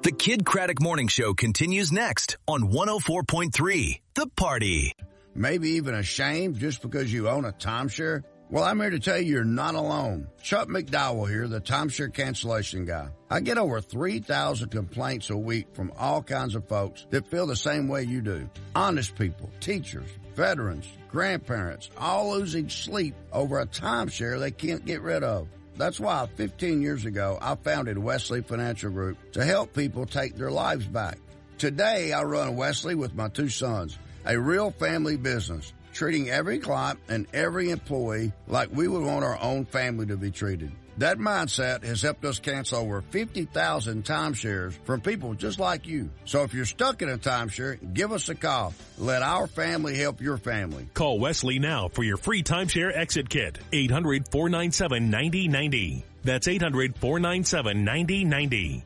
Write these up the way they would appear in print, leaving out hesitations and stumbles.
The Kid Craddock Morning Show continues next on 104.3 The Party. Maybe even ashamed just because you own a timeshare? Well, I'm here to tell you you're not alone. Chuck McDowell here, the timeshare cancellation guy. I get over 3,000 complaints a week from all kinds of folks that feel the same way you do. Honest people, teachers, veterans, grandparents, all losing sleep over a timeshare they can't get rid of. That's why 15 years ago, I founded Wesley Financial Group to help people take their lives back. Today, I run Wesley with my two sons, a real family business, treating every client and every employee like we would want our own family to be treated. That mindset has helped us cancel over 50,000 timeshares from people just like you. So if you're stuck in a timeshare, give us a call. Let our family help your family. Call Wesley now for your free timeshare exit kit. 800-497-9090. That's 800-497-9090.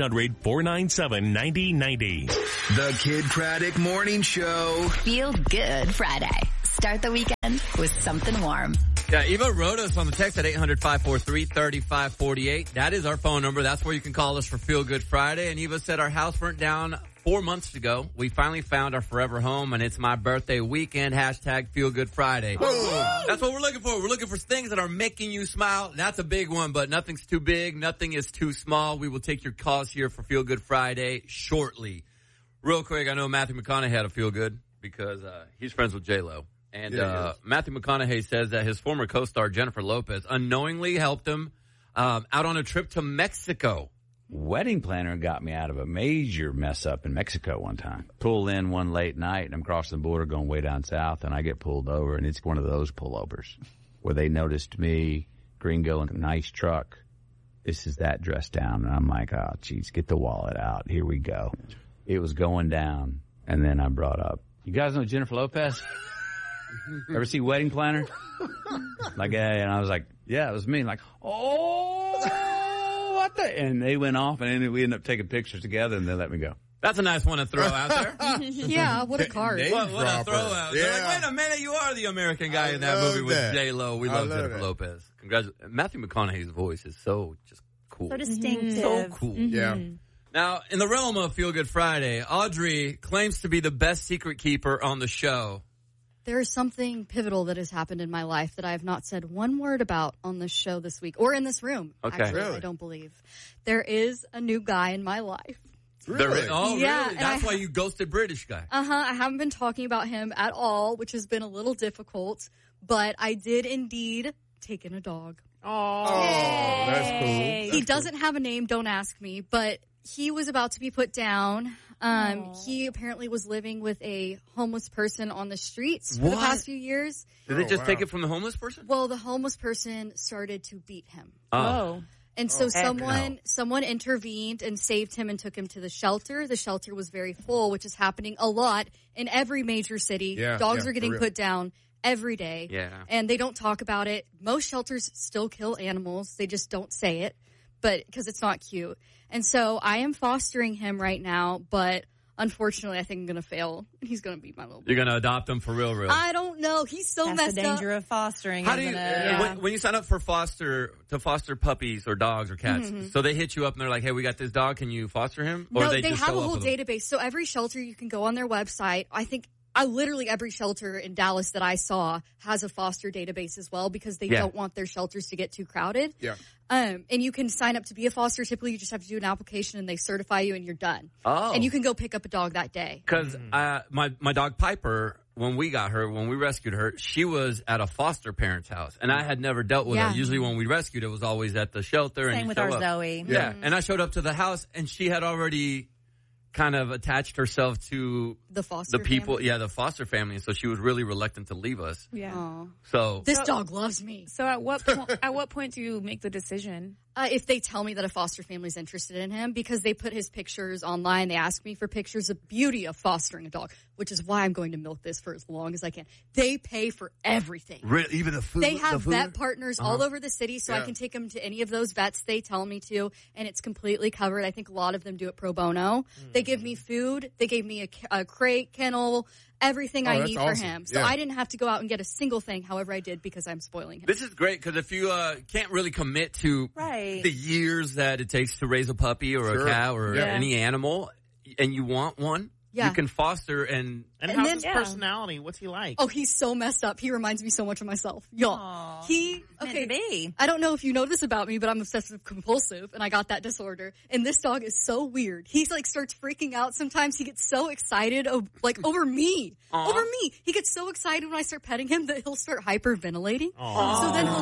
800-497-9090. The Kid Craddock Morning Show. Feel good Friday. Start the weekend with something warm. Yeah, Eva wrote us on the text at 800-543-3548. That is our phone number. That's where you can call us for Feel Good Friday. And Eva said our house burnt down 4 months ago. We finally found our forever home, and it's my birthday weekend. Hashtag Feel Good Friday. That's what we're looking for. We're looking for things that are making you smile. That's a big one, but nothing's too big. Nothing is too small. We will take your calls here for Feel Good Friday shortly. Real quick, I know Matthew McConaughey had a feel good because he's friends with J-Lo. And Matthew McConaughey says that his former co-star Jennifer Lopez unknowingly helped him out on a trip to Mexico. Wedding planner got me out of a major mess up in Mexico one time. Pull in one late night, and I'm crossing the border going way down south, and I get pulled over, and it's one of those pullovers where they noticed me, gringo in a nice truck. This is that dressed down, and I'm like, oh, geez, get the wallet out. Here we go. It was going down, and then I brought up, you guys know Jennifer Lopez? Ever see Wedding Planner? Like, and I was like, yeah, it was me. Like, oh, what the? And they went off, and we ended up taking pictures together, and they let me go. That's a nice one to throw out there. Yeah, what a card. What a throw out. Yeah. They're like, wait a minute, you are the American guy in that movie with J-Lo. We love Jennifer Lopez. Congratulations. Matthew McConaughey's voice is so just cool. So distinctive. So cool. Mm-hmm. Yeah. Now, in the realm of Feel Good Friday, Audrey claims to be the best secret keeper on the show. There is something pivotal that has happened in my life that I have not said one word about on this show this week or in this room. Okay. Actually, Really? I don't believe. There is a new guy in my life. Really? Oh, Yeah, really? and That's why you ghosted British guy. I haven't been talking about him at all, which has been a little difficult, but I did indeed take in a dog. Oh, that's cool. He doesn't have a name, don't ask me, but he was about to be put down. He apparently was living with a homeless person on the streets for the past few years. Did they just take it from the homeless person? Well, the homeless person started to beat him. Oh. And so someone intervened and saved him and took him to the shelter. The shelter was very full, which is happening a lot in every major city. Yeah, Dogs yeah, are getting for real. put down every day. Yeah. And they don't talk about it. Most shelters still kill animals. They just don't say it, but because it's not cute. And so I am fostering him right now, but unfortunately I think I'm going to fail. He's going to be my little boy. You're going to adopt him for real? I don't know. He's so That's messed the danger up. of fostering, How do you, isn't it? when you sign up for foster puppies or dogs or cats, so they hit you up and they're like, hey, we got this dog, can you foster him? Or No, they they just have show a up whole with them? database. So every shelter, you can go on their website. Literally every shelter in Dallas that I saw has a foster database as well because they don't want their shelters to get too crowded. Yeah. And you can sign up to be a foster. Typically, you just have to do an application and they certify you and you're done. Oh. And you can go pick up a dog that day. Because my dog Piper, when we rescued her, she was at a foster parent's house. And I had never dealt with Yeah. her. Usually when we rescued, it was always at the shelter. Same and with you our show up. Zoe. Yeah. And I showed up to the house and she had already kind of attached herself to The foster people. family. Yeah, the foster family. So she was really reluctant to leave us. Yeah. Aw. So This dog loves me. So at what point do you make the decision? If they tell me that a foster family is interested in him, because they put his pictures online, they ask me for pictures. The beauty of fostering a dog, which is why I'm going to milk this for as long as I can. They pay for everything. Even the food. They have the food? vet partners all over the city, so I Yeah. can take them to any of those vets they tell me to, and it's completely covered. I think a lot of them do it pro bono. They give me food. They gave me a crate, kennel, everything I that's need awesome. for him. So Yeah. I didn't have to go out and get a single thing. However, I did because I'm spoiling him. this is great because if you can't really commit to know the years that it takes to raise a puppy or a cat or any animal, and you want one, you can foster and how's his personality? What's he like? Oh, he's so messed up. He reminds me so much of myself. Y'all. I don't know if you know this about me, but I'm obsessive compulsive and I got that disorder. And this dog is so weird. He's like starts freaking out sometimes. He gets so excited over me. Aww. Over me. He gets so excited when I start petting him that he'll start hyperventilating. Aww. So then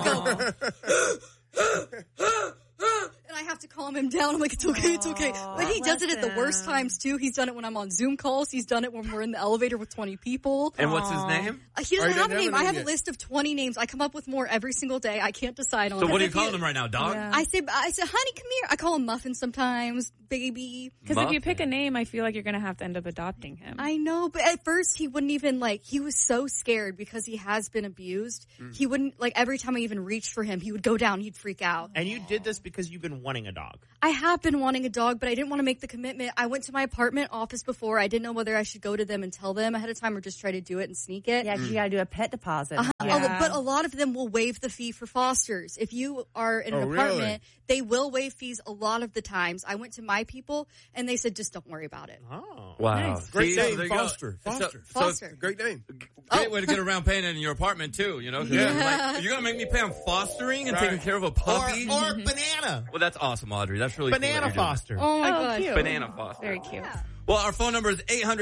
he'll go and I have to calm him down. I'm like, it's okay, it's okay. But he does it at the worst times, too. He's done it when I'm on Zoom calls. He's done it when we're in the elevator with 20 people. And what's his name? He doesn't have a name. I have a list of 20 names. I come up with more every single day. I can't decide on So what are you calling him right now, dog? Yeah. I say, honey, come here. I call him Muffin sometimes, baby. Because if you pick a name, I feel like you're going to have to end up adopting him. I know, but at first he wouldn't even, he was so scared because he has been abused. He wouldn't, every time I even reached for him, he would go down. He'd freak out. And you did this because you've been wanting a dog. I have been wanting a dog, but I didn't want to make the commitment. I went to my apartment office before. I didn't know whether I should go to them and tell them ahead of time or just try to do it and sneak it. Yeah, because you got to do a pet deposit. But a lot of them will waive the fee for fosters. If you are in an apartment, they will waive fees a lot of the times. I went to my people, and they said, just don't worry about it. Oh. Wow. Nice. Great name, Foster. Foster. Great name. Great way to get around paying it in your apartment, too, you know? You're going to make me pay on fostering and taking care of a puppy? Or banana. Well, that's awesome, Audrey. That's really Banana cool foster. Oh, my God. Cute. Banana foster. Very cute. Yeah. Well, our phone number is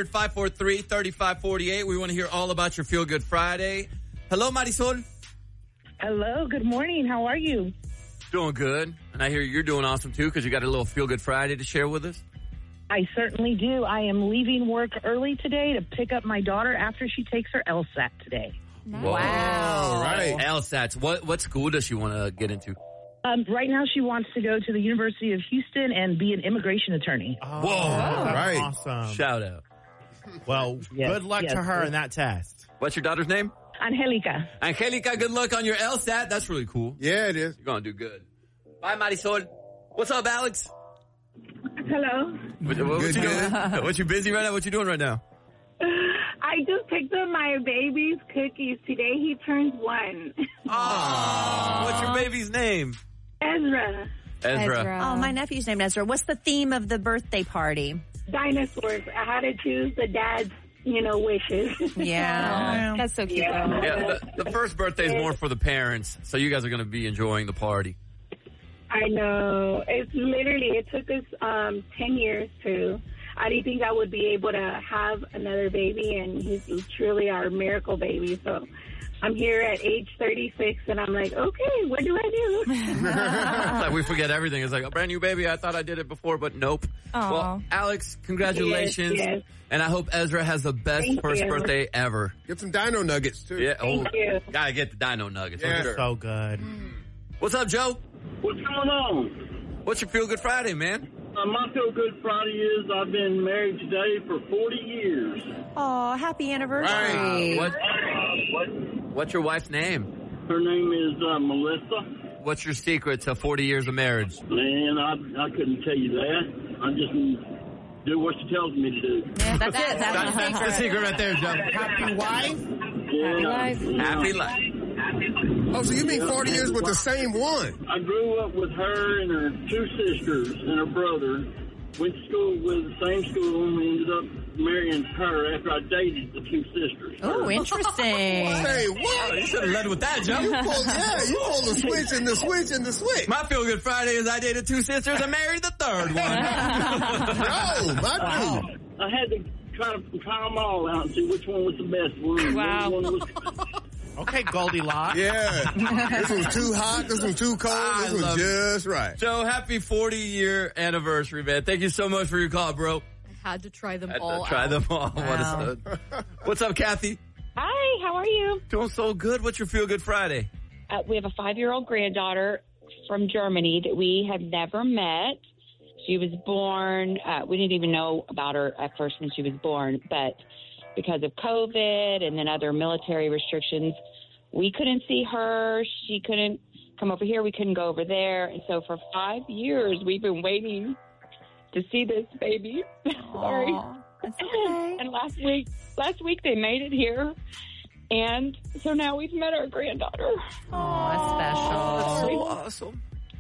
800-543-3548. We want to hear all about your Feel Good Friday. Hello, Marisol. Hello. Good morning. How are you? Doing good. And I hear you're doing awesome, too, because you got a little Feel Good Friday to share with us. I certainly do. I am leaving work early today to pick up my daughter after she takes her LSAT today. Nice. Wow. All right. LSATs. What school does she want to get into? Right now she wants to go to the University of Houston and be an immigration attorney. Whoa. Right. Awesome. Shout out. Well, good luck to her in that test. What's your daughter's name? Angelica. Angelica, good luck on your LSAT. That's really cool. Yeah, it is. You're going to do good. Bye, Marisol. What's up, Alex? Hello. What you doing? What you busy right now? What you doing right now? I just picked up my baby's cookies. Today he turns 1. Oh, what's your baby's name? Ezra. Oh, my nephew's named Ezra. What's the theme of the birthday party? Dinosaurs. I had to choose the dad's, wishes. Yeah. That's so cute. Yeah, the first birthday is more for the parents, so you guys are going to be enjoying the party. I know. It took us 10 years to. I didn't think I would be able to have another baby, and he's truly our miracle baby. So I'm here at age 36, and I'm like, okay, what do I do? It's like we forget everything. It's like a brand new baby. I thought I did it before, but nope. Aww. Well, Alex, congratulations. Yes. And I hope Ezra has the best first birthday ever. Get some dino nuggets, too. Yeah. Thank you. Gotta get the dino nuggets. Yeah. For sure. So good. What's up, Joe? What's going on? What's your Feel Good Friday, man? My Feel Good Friday is I've been married today for 40 years. Oh, happy anniversary. What's your wife's name? Her name is Melissa. What's your secret to 40 years of marriage? Man, I couldn't tell you that. I just do what she tells me to do. Yeah, that's it. That's the secret right there, Joe. Happy wife? Yeah. Happy life. Oh, so you mean 40 years with the same one? I grew up with her and her 2 sisters and her brother. Went to school with the same school and ended up marrying her after I dated the 2 sisters. Oh, interesting. Hey, what? You should have led with that, Joe. You pulled the switch and the switch and the switch. My Feel Good Friday is I dated 2 sisters and married the 3rd one. No, my dude. I had to try them all out and see which one was the best one. Wow. One was Okay, Goldilocks. Yeah. This one's too hot. This one's too cold. This one's just right. Joe, happy 40-year anniversary, man. Thank you so much for your call, bro. I had to try them Had all to try out. them all. Wow. What's up, Kathy? Hi, how are you? Doing so good. What's your Feel Good Friday? We have a 5-year-old granddaughter from Germany that we have never met. She was born, we didn't even know about her at first when she was born, but because of COVID and then other military restrictions, we couldn't see her. She couldn't come over here. We couldn't go over there. And so for 5 years, we've been waiting to see this baby. Sorry. That's okay. And last week they made it here. And so now we've met our granddaughter. Oh, that's special. So awesome.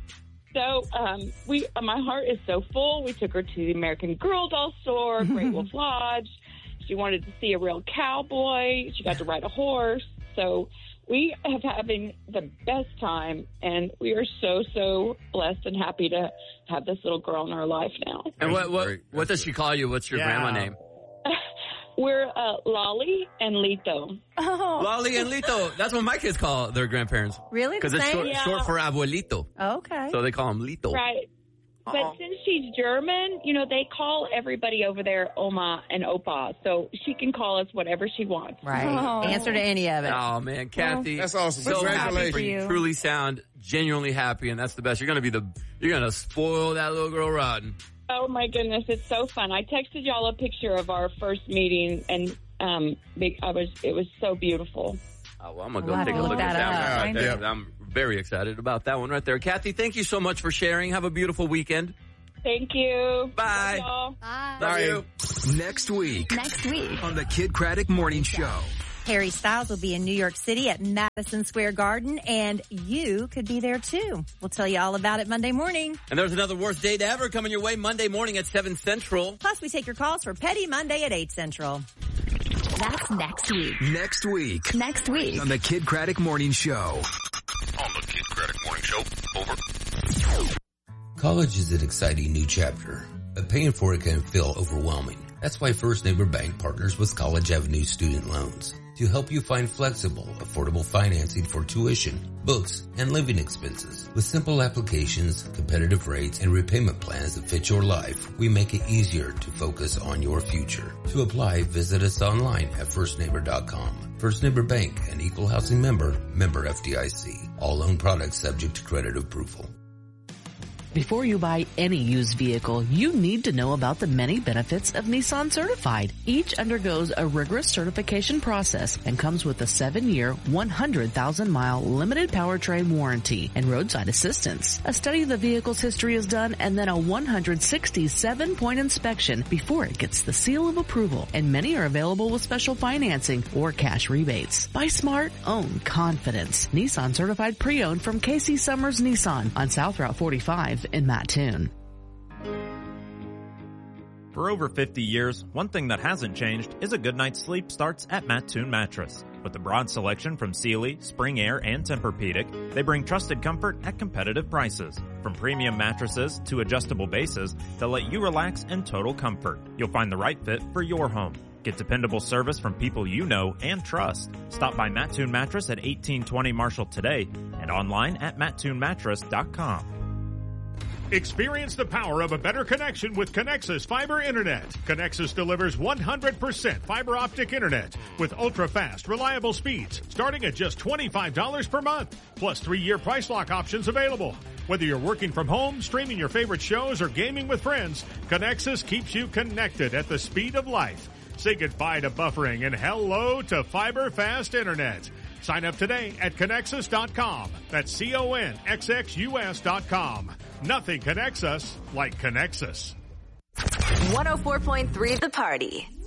So my heart is so full. We took her to the American Girl doll store, Great Wolf Lodge. She wanted to see a real cowboy. She got to ride a horse. So we have having the best time, and we are so, so blessed and happy to have this little girl in our life now. And what does she call you? What's your grandma name? We're Lolly and Lito. Oh. Lolly and Lito. That's what my kids call their grandparents. Really? Because it's short for abuelito. Okay. So they call him Lito. Right. But since she's German, they call everybody over there Oma and Opa. So she can call us whatever she wants. Right. Answer to any of it. Oh, man. Kathy. That's awesome. So happy for you. You. Truly sound genuinely happy, and that's the best. You're going to spoil that little girl rotten. Oh, my goodness. It's so fun. I texted y'all a picture of our first meeting, and it was so beautiful. Oh, well, I'm going to go take a look at that one right there. I'm very excited about that one right there. Kathy, thank you so much for sharing. Have a beautiful weekend. Thank you. Bye. Love y'all. Bye. Love you. Next week on the Kid Craddock Morning Show. Harry Styles will be in New York City at Madison Square Garden, and you could be there too. We'll tell you all about it Monday morning. And there's another worst date ever coming your way Monday morning at 7 Central. Plus, we take your calls for Petty Monday at 8 Central. That's next week. Next week on the Kid Craddock Morning Show. On the Kid Craddock Morning Show. Over. College is an exciting new chapter, but paying for it can feel overwhelming. That's why First Neighbor Bank partners with College Avenue Student Loans to help you find flexible, affordable financing for tuition, books, and living expenses. With simple applications, competitive rates, and repayment plans that fit your life, we make it easier to focus on your future. To apply, visit us online at firstneighbor.com. First Neighbor Bank, an equal housing member FDIC. All loan products subject to credit approval. Before you buy any used vehicle, you need to know about the many benefits of Nissan Certified. Each undergoes a rigorous certification process and comes with a 7-year, 100,000-mile limited powertrain warranty and roadside assistance. A study of the vehicle's history is done and then a 167-point inspection before it gets the seal of approval. And many are available with special financing or cash rebates. Buy smart, own confidence. Nissan Certified Pre-Owned from KC Summers Nissan on South Route 45. In Mattoon. For over 50 years, one thing that hasn't changed is a good night's sleep starts at Mattoon Mattress. With a broad selection from Sealy, Spring Air, and Tempur-Pedic, they bring trusted comfort at competitive prices. From premium mattresses to adjustable bases that let you relax in total comfort. You'll find the right fit for your home. Get dependable service from people you know and trust. Stop by Mattoon Mattress at 1820 Marshall today and online at mattoonmattress.com. Experience the power of a better connection with Connexus Fiber Internet. Connexus delivers 100% fiber optic internet with ultra-fast, reliable speeds starting at just $25 per month, plus 3-year price lock options available. Whether you're working from home, streaming your favorite shows, or gaming with friends, Connexus keeps you connected at the speed of light. Say goodbye to buffering and hello to fiber fast internet. Sign up today at Connexus.com. That's CONXXUS.com. Nothing connects us like Connexus. 104.3 The Party.